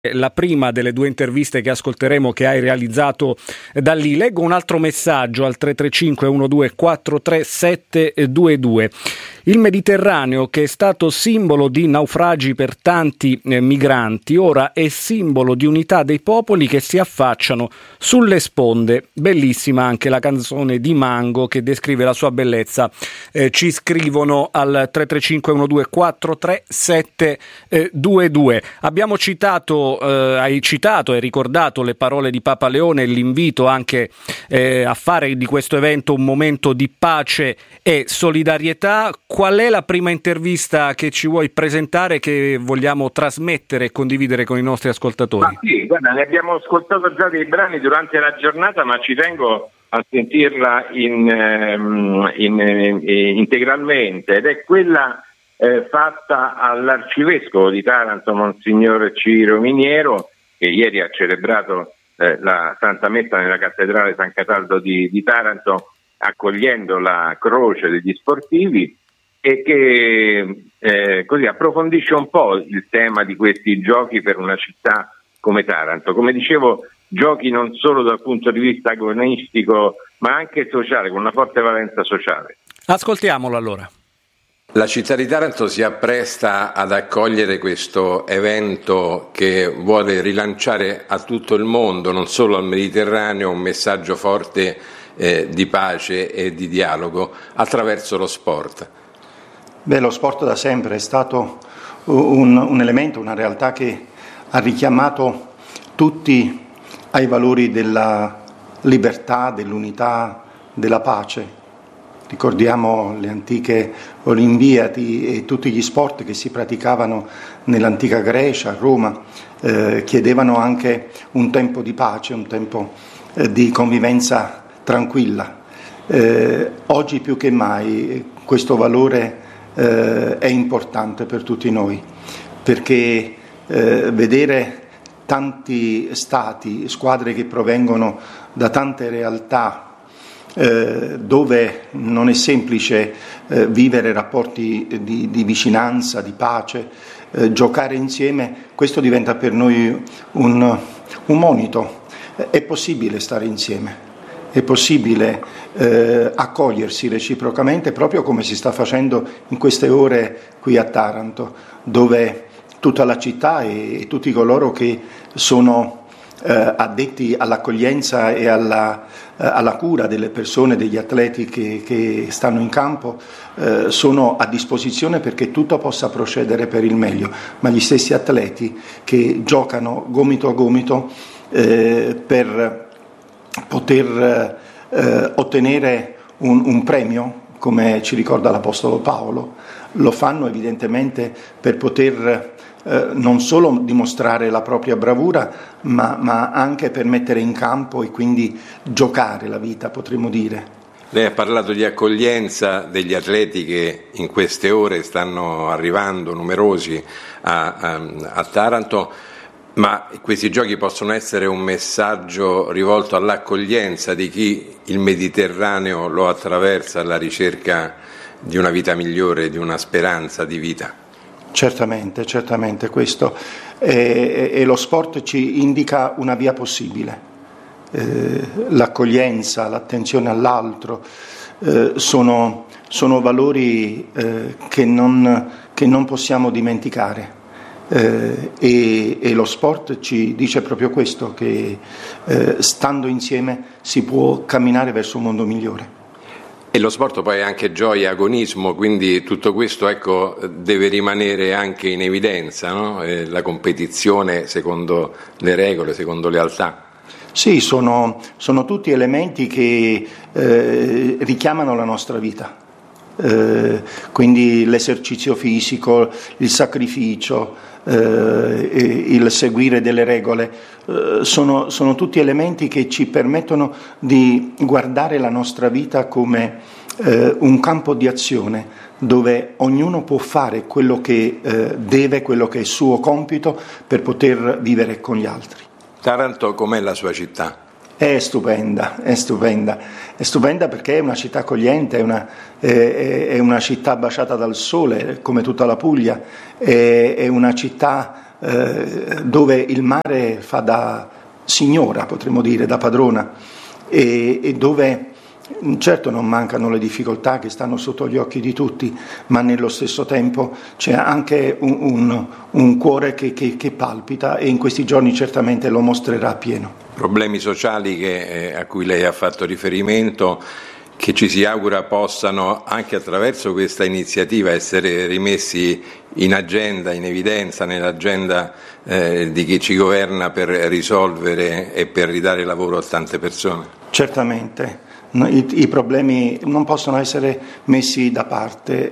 La prima delle due interviste che ascolteremo che hai realizzato da lì. Leggo un altro messaggio al 335 12 43722. Il Mediterraneo, che è stato simbolo di naufragi per tanti migranti, ora è simbolo di unità dei popoli che si affacciano sulle sponde. Bellissima anche la canzone di Mango che descrive la sua bellezza. Ci scrivono al 335 12 43722. Abbiamo citato, hai citato e ricordato le parole di Papa Leone e l'invito anche a fare di questo evento un momento di pace e solidarietà. Qual è la prima intervista che ci vuoi presentare, che vogliamo trasmettere e condividere con i nostri ascoltatori? Sì, guarda, ne abbiamo ascoltato già dei brani durante la giornata, ma ci tengo a sentirla integralmente, ed è quella fatta all'arcivescovo di Taranto, Monsignor Ciro Miniero, che ieri ha celebrato la Santa Messa nella cattedrale San Cataldo di Taranto, accogliendo la croce degli sportivi, e che così approfondisce un po' il tema di questi giochi per una città come Taranto. Come dicevo, giochi non solo dal punto di vista agonistico, ma anche sociale, con una forte valenza sociale. Ascoltiamolo allora. La città di Taranto si appresta ad accogliere questo evento che vuole rilanciare a tutto il mondo, non solo al Mediterraneo, un messaggio forte di pace e di dialogo attraverso lo sport. Lo sport da sempre è stato un elemento, una realtà che ha richiamato tutti ai valori della libertà, dell'unità, della pace. Ricordiamo le antiche Olimpiadi e tutti gli sport che si praticavano nell'antica Grecia, a Roma, chiedevano anche un tempo di pace, un tempo di convivenza tranquilla. Oggi più che mai questo valore è importante per tutti noi, perché vedere tanti stati, squadre che provengono da tante realtà, dove non è semplice vivere rapporti di vicinanza, di pace, giocare insieme, questo diventa per noi un monito. È possibile stare insieme, è possibile accogliersi reciprocamente, proprio come si sta facendo in queste ore qui a Taranto, dove tutta la città e tutti coloro che sono addetti all'accoglienza e alla cura delle persone, degli atleti che stanno in campo, sono a disposizione perché tutto possa procedere per il meglio, ma gli stessi atleti che giocano gomito a gomito per poter ottenere un premio, come ci ricorda l'Apostolo Paolo, lo fanno evidentemente per poter non solo dimostrare la propria bravura, ma anche per mettere in campo e quindi giocare la vita, potremmo dire. Lei ha parlato di accoglienza degli atleti che in queste ore stanno arrivando numerosi a Taranto, ma questi giochi possono essere un messaggio rivolto all'accoglienza di chi il Mediterraneo lo attraversa alla ricerca di una vita migliore, di una speranza di vita. Certamente questo e lo sport ci indica una via possibile. L'accoglienza, l'attenzione all'altro sono valori che non possiamo dimenticare, e lo sport ci dice proprio questo, che stando insieme si può camminare verso un mondo migliore. E lo sport poi è anche gioia e agonismo, quindi tutto questo deve rimanere anche in evidenza, no? La competizione secondo le regole, secondo lealtà. Sì, sono tutti elementi che richiamano la nostra vita, quindi l'esercizio fisico, il sacrificio, il seguire delle regole, sono tutti elementi che ci permettono di guardare la nostra vita come un campo di azione dove ognuno può fare quello che deve, quello che è il suo compito per poter vivere con gli altri. Taranto com'è la sua città? È stupenda perché è una città accogliente, è una città baciata dal sole come tutta la Puglia, è una città dove il mare fa da signora, potremmo dire, da padrona, e dove certo non mancano le difficoltà che stanno sotto gli occhi di tutti, ma nello stesso tempo c'è anche un cuore che palpita, e in questi giorni certamente lo mostrerà a pieno. Problemi sociali a cui lei ha fatto riferimento, che ci si augura possano anche attraverso questa iniziativa essere rimessi in agenda, in evidenza, nell'agenda di chi ci governa, per risolvere e per ridare lavoro a tante persone. Certamente. I problemi non possono essere messi da parte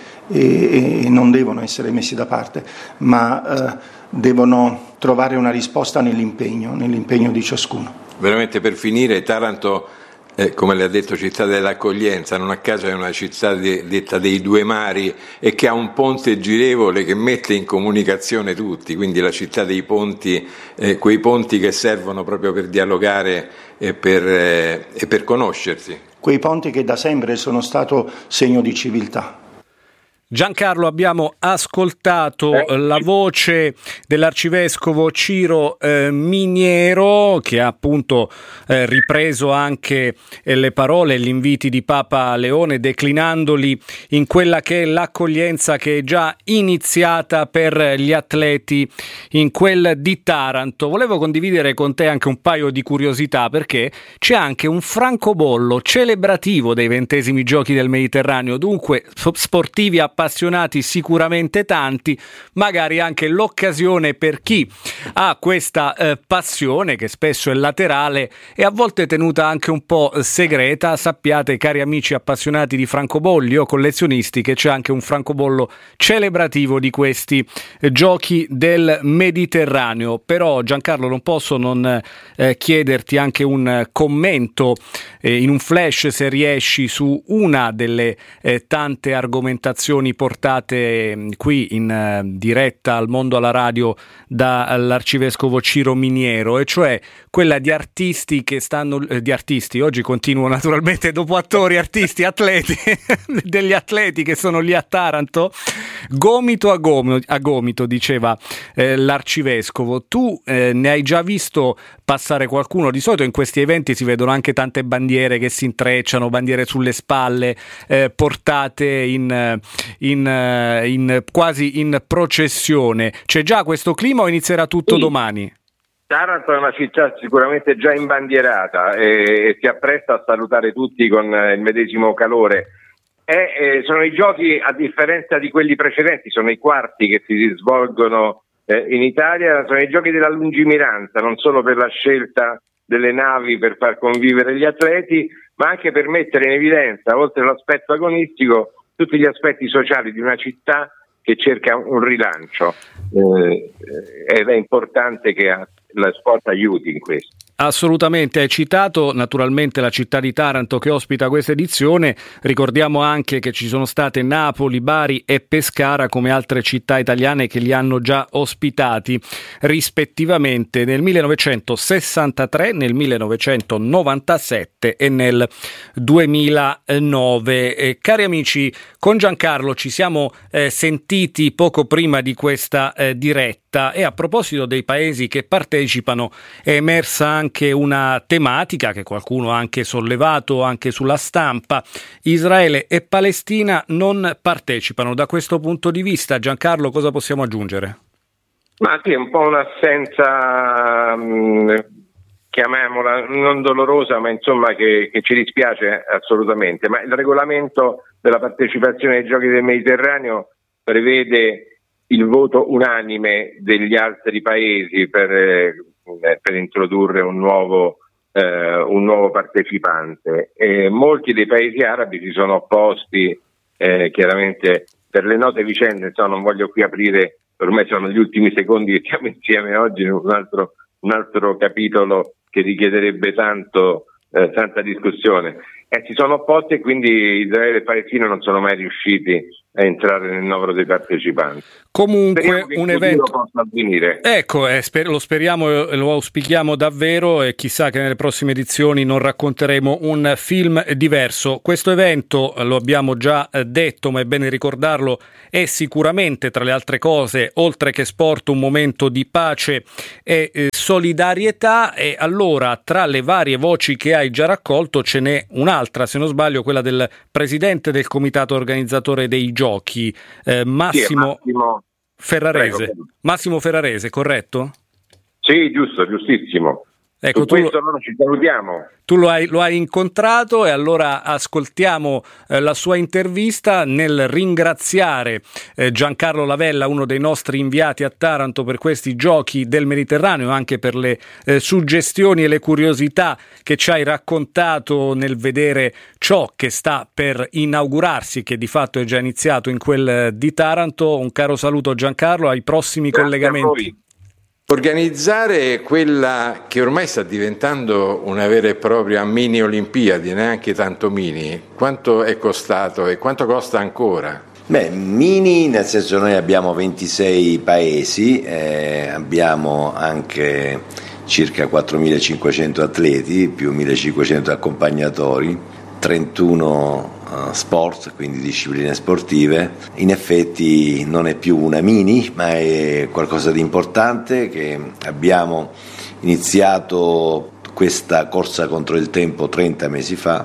e non devono essere messi da parte, ma devono trovare una risposta nell'impegno di ciascuno. Veramente, per finire, Taranto, come le ha detto, città dell'accoglienza, non a caso è una città detta dei due mari, e che ha un ponte girevole che mette in comunicazione tutti, quindi la città dei ponti, quei ponti che servono proprio per dialogare e per conoscersi. Quei ponti che da sempre sono stato segno di civiltà. Giancarlo, abbiamo ascoltato la voce dell'arcivescovo Ciro Miniero, che ha appunto ripreso anche le parole e gli inviti di Papa Leone, declinandoli in quella che è l'accoglienza che è già iniziata per gli atleti in quel di Taranto. Volevo condividere con te anche un paio di curiosità, perché c'è anche un francobollo celebrativo dei 20esimi Giochi del Mediterraneo, dunque sportivi appassionati sicuramente tanti, magari anche l'occasione per chi ha questa passione, che spesso è laterale e a volte tenuta anche un po' segreta. Sappiate, cari amici appassionati di francobolli o collezionisti, che c'è anche un francobollo celebrativo di questi Giochi del Mediterraneo. Però, Giancarlo, non posso non chiederti anche un commento in un flash, se riesci, su una delle tante argomentazioni portate qui in diretta al Mondo alla Radio dall'arcivescovo Ciro Miniero, e cioè quella di artisti che stanno oggi continuo naturalmente dopo attori, artisti, atleti degli atleti che sono lì a Taranto, gomito a gomito, diceva l'arcivescovo. Tu ne hai già visto passare qualcuno? Di solito in questi eventi si vedono anche tante bandiere che si intrecciano, bandiere sulle spalle, portate in quasi in processione. C'è già questo clima o inizierà tutto domani? Taranto è una città sicuramente già imbandierata e si appresta a salutare tutti con il medesimo calore. Sono i giochi, a differenza di quelli precedenti, sono i quarti che si svolgono in Italia, sono i giochi della lungimiranza, non solo per la scelta delle navi per far convivere gli atleti, ma anche per mettere in evidenza, oltre all'aspetto agonistico, tutti gli aspetti sociali di una città che cerca un rilancio, ed è importante che la sport aiuti in questo. Assolutamente, hai citato naturalmente la città di Taranto che ospita questa edizione. Ricordiamo anche che ci sono state Napoli, Bari e Pescara come altre città italiane che li hanno già ospitati rispettivamente nel 1963, nel 1997 e nel 2009. Cari amici, con Giancarlo ci siamo sentiti poco prima di questa diretta, e a proposito dei paesi che partecipano è emersa anche una tematica che qualcuno ha anche sollevato anche sulla stampa. Israele e Palestina non partecipano. Da questo punto di vista, Giancarlo, cosa possiamo aggiungere? Ma sì, è un po' un'assenza, chiamiamola non dolorosa, ma insomma che ci dispiace assolutamente. Ma il regolamento della partecipazione ai Giochi del Mediterraneo prevede il voto unanime degli altri paesi per introdurre un nuovo partecipante. Molti dei paesi arabi si sono opposti, chiaramente per le note vicende, insomma, non voglio qui aprire, ormai sono gli ultimi secondi che siamo insieme oggi in un altro capitolo che richiederebbe tanta discussione. Si sono opposti, e quindi Israele e Palestina non sono mai riusciti entrare nel novero dei partecipanti. Comunque un evento possa avvenire. Ecco, lo speriamo e lo auspichiamo davvero, e chissà che nelle prossime edizioni non racconteremo un film diverso. Questo evento, lo abbiamo già detto, ma è bene ricordarlo, è sicuramente, tra le altre cose, oltre che sport, un momento di pace e solidarietà. E allora, tra le varie voci che hai già raccolto, ce n'è un'altra, se non sbaglio, quella del presidente del comitato organizzatore dei giochi, Massimo Ferrarese. Prego. Massimo Ferrarese, corretto? Sì, giusto, giustissimo. Ecco, questo noi ci salutiamo. Tu lo hai incontrato, e allora ascoltiamo la sua intervista nel ringraziare Giancarlo Lavella, uno dei nostri inviati a Taranto per questi giochi del Mediterraneo, anche per le suggestioni e le curiosità che ci hai raccontato nel vedere ciò che sta per inaugurarsi, che di fatto è già iniziato in quel di Taranto. Un caro saluto, Giancarlo, ai prossimi collegamenti. Organizzare quella che ormai sta diventando una vera e propria mini Olimpiadi, neanche tanto mini, quanto è costato e quanto costa ancora? Mini nel senso, noi abbiamo 26 paesi, abbiamo anche circa 4.500 atleti più 1.500 accompagnatori, 31 sport, quindi discipline sportive. In effetti non è più una mini, ma è qualcosa di importante, che abbiamo iniziato questa corsa contro il tempo 30 mesi fa,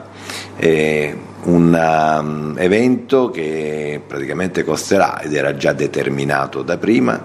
un evento che praticamente costerà, ed era già determinato da prima,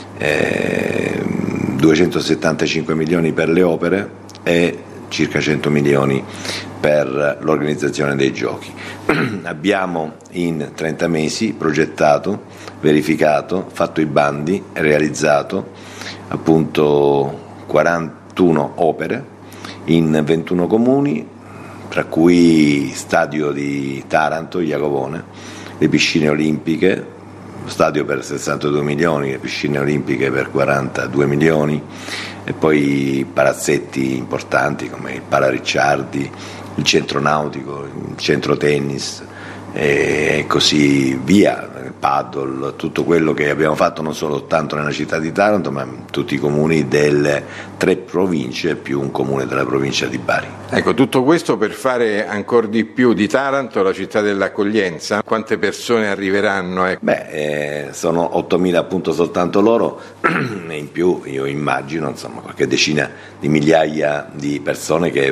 275 milioni per le opere e circa 100 milioni per l'organizzazione dei giochi. Abbiamo in 30 mesi progettato, verificato, fatto i bandi e realizzato appunto 41 opere in 21 comuni, tra cui stadio di Taranto, Jacopone, le piscine olimpiche, lo stadio per 62 milioni, le piscine olimpiche per 42 milioni, e poi palazzetti importanti come il Pala Ricciardi, il centro nautico, il centro tennis e così via, il paddle, tutto quello che abbiamo fatto non soltanto nella città di Taranto, ma in tutti i comuni delle 3 province più un comune della provincia di Bari. Ecco, tutto questo per fare ancora di più di Taranto la città dell'accoglienza. Quante persone arriveranno? Sono 8.000 appunto soltanto loro, e in più io immagino qualche decina di migliaia di persone che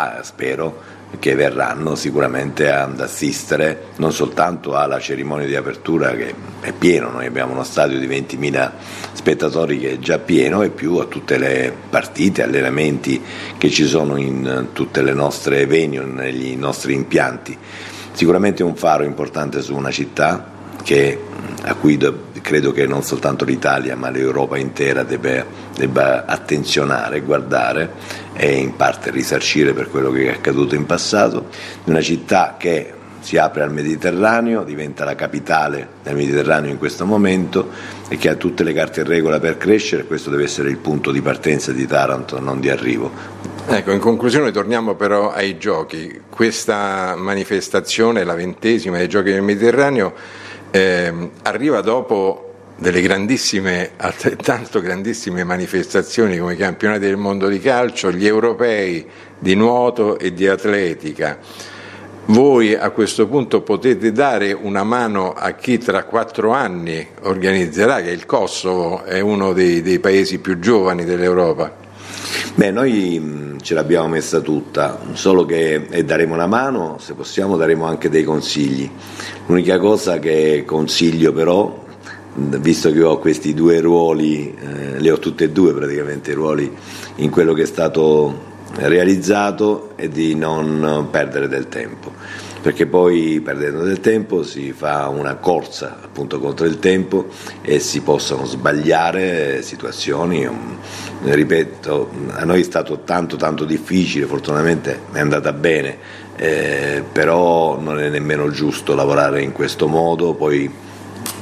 che verranno sicuramente ad assistere non soltanto alla cerimonia di apertura, che è pieno, noi abbiamo uno stadio di 20.000 spettatori che è già pieno, e più a tutte le partite, allenamenti che ci sono in tutte le nostre venue, negli nostri impianti. Sicuramente un faro importante su una città a cui credo che non soltanto l'Italia ma l'Europa intera debba attenzionare, guardare e in parte risarcire per quello che è accaduto in passato. Una città che si apre al Mediterraneo, diventa la capitale del Mediterraneo in questo momento e che ha tutte le carte in regola per crescere. Questo deve essere il punto di partenza di Taranto, non di arrivo. Ecco, in conclusione torniamo però ai giochi. Questa manifestazione, la 20ª dei Giochi del Mediterraneo, arriva dopo delle altrettanto grandissime manifestazioni come i campionati del mondo di calcio, gli europei di nuoto e di atletica. Voi a questo punto potete dare una mano a chi tra 4 anni organizzerà, che il Kosovo è uno dei paesi più giovani dell'Europa. Noi ce l'abbiamo messa tutta, solo che daremo una mano, se possiamo daremo anche dei consigli. L'unica cosa che consiglio però, visto che ho questi 2 ruoli, le ho tutte e 2 praticamente i ruoli in quello che è stato realizzato, è di non perdere del tempo, perché poi perdendo del tempo si fa una corsa appunto contro il tempo e si possono sbagliare situazioni. Ripeto, a noi è stato tanto difficile, fortunatamente è andata bene, però non è nemmeno giusto lavorare in questo modo. Poi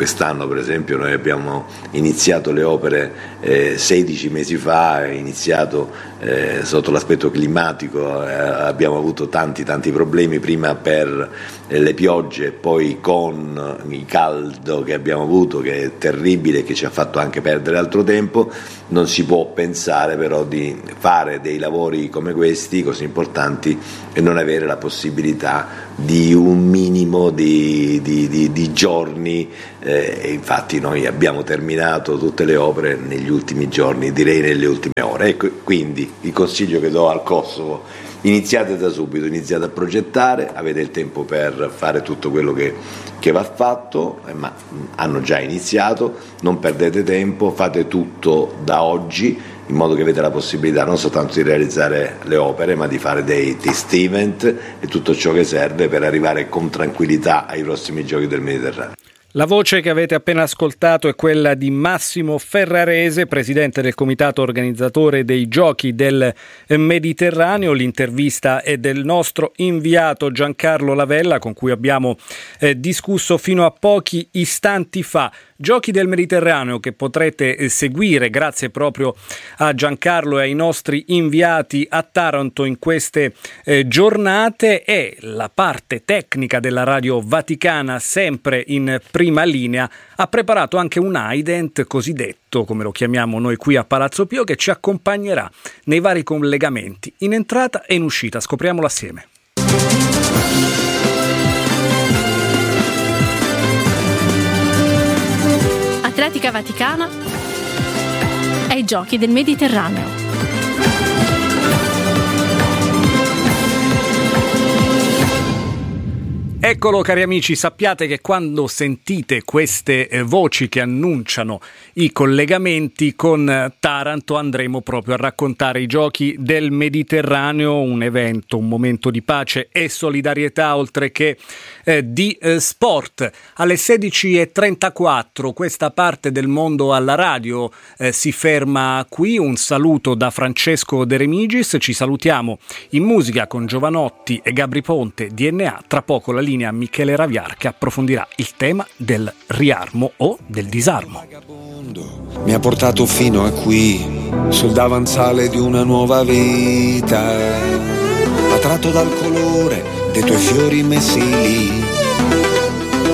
quest'anno per esempio noi abbiamo iniziato le opere 16 mesi fa, iniziato sotto l'aspetto climatico, abbiamo avuto tanti problemi, prima per le piogge, poi con il caldo che abbiamo avuto, che è terribile, che ci ha fatto anche perdere altro tempo. Non si può pensare però di fare dei lavori come questi, così importanti, e non avere la possibilità di un minimo di giorni, e infatti noi abbiamo terminato tutte le opere negli ultimi giorni, direi nelle ultime ore. Ecco, quindi il consiglio che do al Kosovo: iniziate da subito, iniziate a progettare, avete il tempo per fare tutto quello che va fatto, ma hanno già iniziato, non perdete tempo, fate tutto da oggi, in modo che avete la possibilità non soltanto di realizzare le opere, ma di fare dei test event e tutto ciò che serve per arrivare con tranquillità ai prossimi Giochi del Mediterraneo. La voce che avete appena ascoltato è quella di Massimo Ferrarese, presidente del comitato organizzatore dei Giochi del Mediterraneo. L'intervista è del nostro inviato Giancarlo Lavella, con cui abbiamo discusso fino a pochi istanti fa. Giochi del Mediterraneo che potrete seguire grazie proprio a Giancarlo e ai nostri inviati a Taranto in queste giornate, e la parte tecnica della Radio Vaticana, sempre in prima linea, ha preparato anche un ident cosiddetto, come lo chiamiamo noi qui a Palazzo Pio, che ci accompagnerà nei vari collegamenti in entrata e in uscita. Scopriamolo assieme. Atletica Vaticana ai Giochi del Mediterraneo. Eccolo cari amici, sappiate che quando sentite queste voci che annunciano i collegamenti con Taranto andremo proprio a raccontare i Giochi del Mediterraneo, un evento, un momento di pace e solidarietà oltre che di sport. Alle 16.34 questa parte del mondo alla radio si ferma qui. Un saluto da Francesco De Remigis, ci salutiamo in musica con Giovanotti e Gabri Ponte, DNA. Tra poco la linea Michele Raviar che approfondirà il tema del riarmo o del disarmo. Mi ha portato fino a qui, sul davanzale di una nuova vita, attratto dal colore dei tuoi fiori messi lì.